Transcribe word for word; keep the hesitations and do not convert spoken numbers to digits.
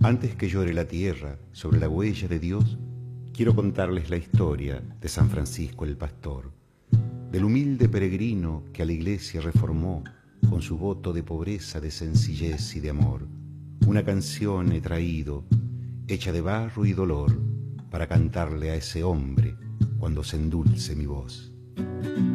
Antes que llore la tierra sobre la huella de Dios, quiero contarles la historia de San Francisco el Pastor, del humilde peregrino que a la iglesia reformó con su voto de pobreza, de sencillez y de amor. Una canción he traído, hecha de barro y dolor, para cantarle a ese hombre cuando se endulce mi voz.